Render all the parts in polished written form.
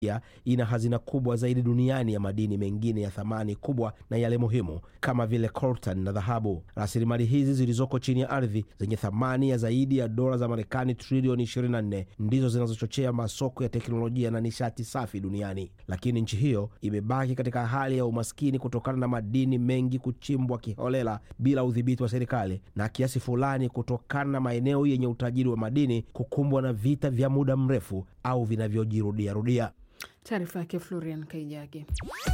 ina hazina kubwa zaidi duniani ya madini mengine ya thamani kubwa na yale muhimu kama vile coltan na dhahabu. Rasilimali hizi zilizoko chini ya ardhi zenye thamani ya zaidi ya dola za Marekani trilioni 24 ndizo zinazochochea masoko ya teknolojia na nishati safi duniani. Lakini nchi hiyo imebaki katika hali ya umaskini kutokana na madini mengi kuchimbwa kiholela bila udhibiti wa serikali, na kiasi fulani kutokana na maeneo yenye utajiri wa madini kukumbwa na vita vya muda mrefu au vinavyojirudia rudia. Taarifa yake Florian Kaijage.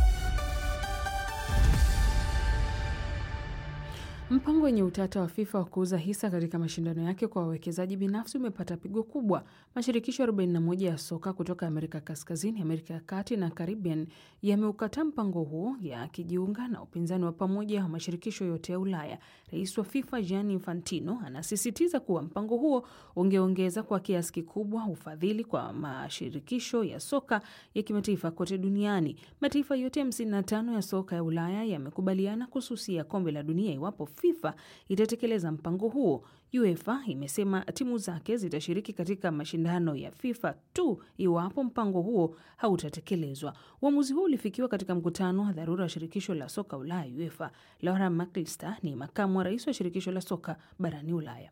Mpango wenye utata wa FIFA wa kuuza hisa katika mashindano yake kwa wawekezaji binafsi umepata pigo kubwa. Mashirikisho 41 ya soka kutoka Amerika Kaskazini, Amerika ya Kati na Caribbean yameukataa mpango huo yakijiunga na upinzani wa pamoja wa mashirikisho yote ya Ulaya. Rais wa FIFA Gianni Infantino anasisitiza kuwa mpango huo ungeongeza kwa kiasi kikubwa ufadhili kwa mashirikisho ya soka ya kimataifa kote duniani. Mataifa yote 55 ya soka ya Ulaya yamekubaliana kususia kombe la dunia iwapo FIFA itatekeleza mpango huo. UEFA imesema timu zake zitashiriki katika mashindano ya FIFA tu iwapo mpango huo hautatekelezwa. Uamuzi huo ulifikiwa katika mkutano wa dharura wa shirikisho la soka Ulaya UEFA. Laura McAllister ni makamu wa rais wa shirikisho la soka barani Ulaya.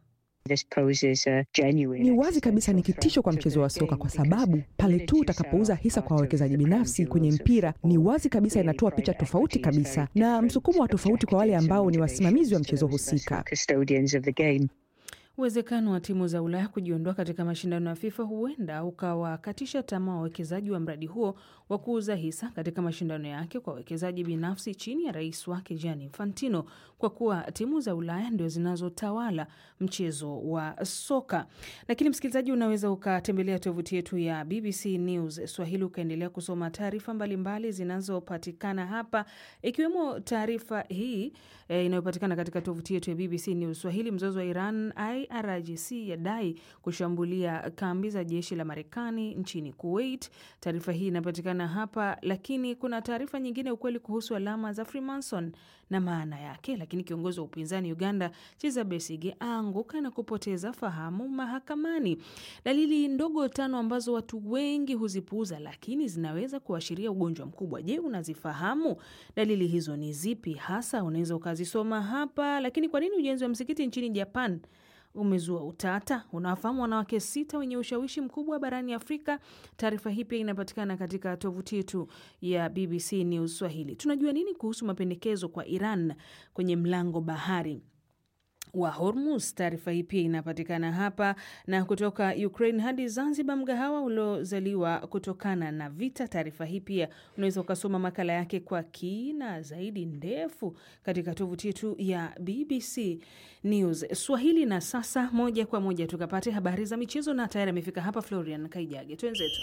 Ni wazi kabisa ni kitisho kwa mchezo wa soka, kwa sababu pale tu utakapouza hisa kwa wawekezaji binafsi kwenye mpira, ni wazi kabisa inatoa picha tofauti kabisa na msukumo wa tofauti kwa wale ambao ni wasimamizi wa mchezo husika. Uwezekano wa timu za Ulaya kujiondoa katika mashindano ya FIFA huenda ukawakatisha tamaa wawekezaji wa mradi huo wa kuuza hisa katika mashindano yake kwa wawekezaji binafsi chini ya rais wake Gianni Infantino, kwa kuwa timu za Ulaya ndio zinazotawala mchezo wa soka. Lakini msikilizaji, unaweza ukatembelea tovuti yetu ya BBC News Swahili ukaendelea kusoma taarifa mbalimbali zinazopatikana hapa, ikiwemo taarifa hii inayopatikana katika tovuti yetu ya BBC News Swahili. Mzozo wa Iran, IRGC yadai kushambulia kambi za jeshi la Marekani nchini Kuwait. Taarifa hii inapatikana hapa, lakini kuna taarifa nyingine, ukweli kuhusu alama za Freemason na maana yake. Lakini kiongozi wa upinzani Uganda Kizza Besigye aanguka na kupoteza fahamu mahakamani. Dalili ndogo 5 ambazo watu wengi huzipuuza lakini zinaweza kuashiria ugonjwa mkubwa. Je, unazifahamu? Dalili hizo ni zipi hasa? Unaweza ukazisoma hapa. Lakini kwa nini ujenzi wa msikiti nchini Japan umezua utata? Unawafahamu wanawake 6 wenye ushawishi mkubwa barani Afrika? Taarifa hii pia inapatikana katika tovuti yetu ya BBC News Swahili. Tunajua nini kuhusu mapendekezo kwa Iran kwenye mlango bahari wa Hormuz? Taarifa hii pia inapatikana hapa. Na kutoka Ukraine hadi Zanzibar, mgahawa uliozaliwa kutokana na vita. Taarifa hii pia unaweza ukasoma makala yake kwa kina zaidi ndefu katika tovuti yetu ya BBC News Swahili. Na sasa moja kwa moja tukapate habari za michezo, na tayari amefika hapa Florian Kaijage. Twenzetu.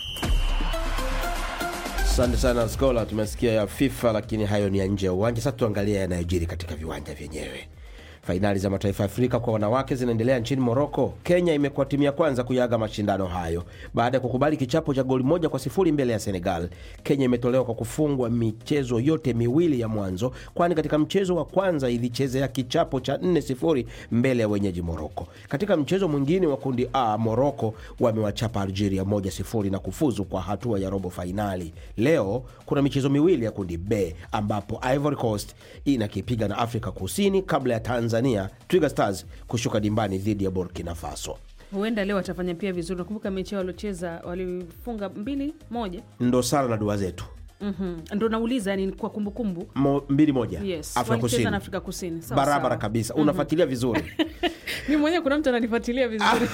Asante sana Skola, tumesikia ya FIFA lakini hayo ni nje ya uwanja. Sasa tuangalie yanayojiri katika viwanja vyenyewe. Fainali za mataifa ya Afrika kwa wanawake zinaendelea nchini Morocco. Kenya imekuwa timu ya kwanza kuyaga mashindano hayo baada ya kukubali kichapo cha goli 1-0 mbele ya Senegal. Kenya imetolewa kwa kufungwa michezo yote miwili ya mwanzo, kwani katika mchezo wa kwanza ilichezea kichapo cha 4-0 mbele ya wenyeji Morocco. Katika mchezo mwingine wa kundi A, Morocco wamewachapa Algeria 1-0 na kufuzu kwa hatua ya robo fainali. Leo kuna michezo miwili ya kundi B ambapo Ivory Coast inakipiga na Afrika Kusini kabla ya Tanzania Twiga Stars kushuka dimbani dhidi ya Burkina Faso. Huenda leo watafanya pia vizuri. Nakumbuka mechi waliocheza walifunga 2-1. Ndo sara na dua zetu. Ndo nauliza yani kwa kumbukumbu 2-1. Yes. Afrika Kusini. Sawa, barabara kabisa. Unafuatilia vizuri. Mimi mwenyewe kuna mtu ananifuatilia vizuri.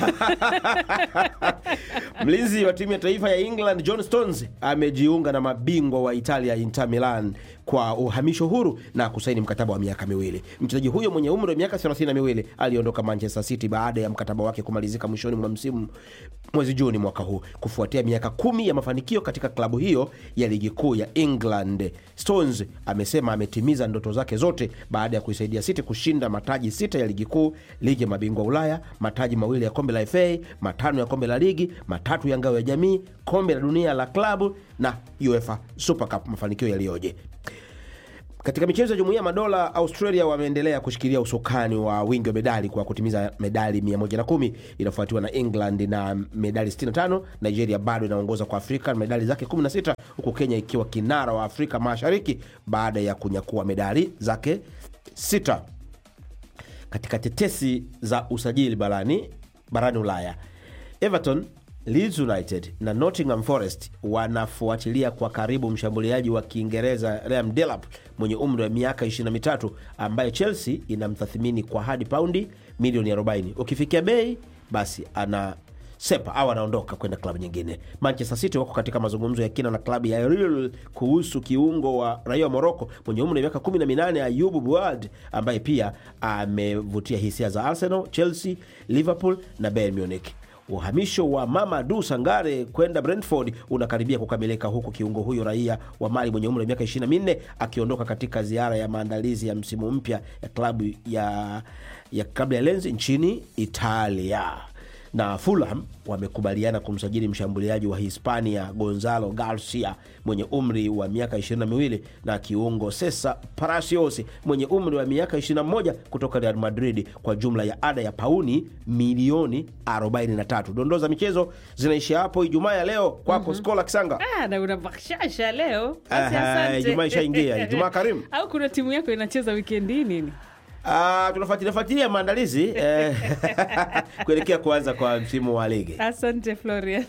Mlinzi wa timu ya taifa ya England John Stones amejiunga na mabingwa wa Italia Inter Milan kwa uhamisho huru na kusaini mkataba wa miaka 2. Mchezaji huyo mwenye umri wa miaka 32 aliondoka Manchester City baada ya mkataba wake kumalizika mwishoni mwa msimu mwezi Juni mwaka huu kufuatia miaka 10 ya mafanikio katika klabu hiyo ya ligi kuu ya England. Stones amesema ametimiza ndoto zake zote baada ya kuisaidia City kushinda mataji 6 ya ligi kuu, ligi ya mabingwa Ulaya, mataji 2 ya kombe la FA, 5 ya kombe la ligi, 3 ya ngao ya jamii, kombe la dunia la klabu na UEFA Super Cup. Mafanikio yaliyoje! Katika michezo ya Jumuiya ya Madola, Australia wameendelea kushikilia usukani wa wingi wa medali kwa kutimiza medali 110, inafuatiwa na England na medali 65. Nigeria bado inaongoza kwa Afrika na medali zake 16, huku Kenya ikiwa kinara wa Afrika Mashariki baada ya kunyakua medali zake 6. Katika tetesi za usajili barani Ulaya, Everton, Leeds United na Nottingham Forest wanafuatilia kwa karibu mshambuliaji wa Kiingereza Liam Delap mwenye umri wa miaka 23 ambaye Chelsea inamtathmini kwa hadi paundi milioni 40. Ukifikia bei basi sepa au anaondoka kwenda klabu nyingine. Manchester City wako katika mazungumzo ya kina na klabu ya Real kuhusu kiungo wa raia wa Morocco mwenye umri wa miaka 18 Ayubu Buad ambaye pia amevutia hisia za Arsenal, Chelsea, Liverpool na Bayern Munich. Uhamisho wa Mamadou Sangare kwenda Brentford unakaribia kukamilika, huku kiungo huyo raia wa Mali mwenye umri wa miaka 24 akiondoka katika ziara ya maandalizi ya msimu mpya ya klabu ya Lens nchini Italia. Na Fulham wamekubaliana kumsajili mshambuliaji wa Hispania Gonzalo Garcia mwenye umri wa miaka 22 na kiungo Cesar Palacios mwenye umri wa miaka 21 kutoka Real Madrid kwa jumla ya ada ya pauni milioni 43. Dondoza michezo zinaishia hapo Ijumaa ya leo kwako Skola Kisanga. Na unabakshasha leo. Asante. Ijumaa ishaingia. Ijumaa karimu. Au kuna timu yako inacheza weekend nini? Tunafuatilia maandalizi kuelekea kuanza kwa msimu wa ligi. Asante Florian.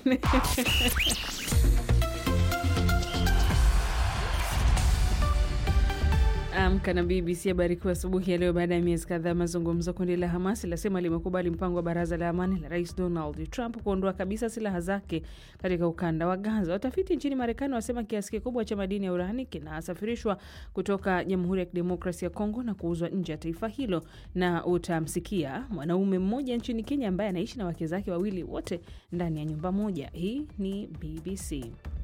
Amka na BBC habari kwa asubuhi ya leo. Baada ya miezi kadhaa mazungumzo, kundi la Hamas lasema limekubali mpango wa baraza la amani la Rais Donald Trump kuondoa kabisa silaha zake katika ukanda wa Gaza. Watafiti nchini Marekani wasema kiasi kikubwa cha madini ya urani kinasafirishwa kutoka Jamhuri ya Kidemokrasia ya Kongo na kuuzwa nje ya taifa hilo. Na utamsikia mwanaume mmoja nchini Kenya ambaye anaishi na wake zake wawili wote ndani ya nyumba moja. Hii ni BBC.